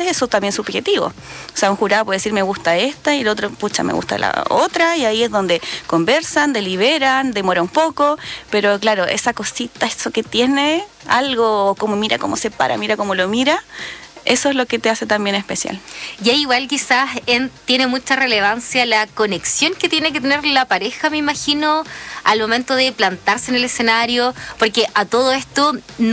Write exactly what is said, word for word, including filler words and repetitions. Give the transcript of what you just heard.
eso también subjetivo. O sea, un jurado puede decir me gusta esta y el otro, pucha, me gusta la otra, y ahí es donde conversan, deliberan, demora un poco, pero claro, esa cosita, eso que tiene, algo, como mira cómo se para, mira cómo lo mira, eso es lo que te hace también especial. Y ahí igual quizás en, tiene mucha relevancia la conexión que tiene que tener la pareja, me imagino, al momento de plantarse en el escenario, porque a todo esto no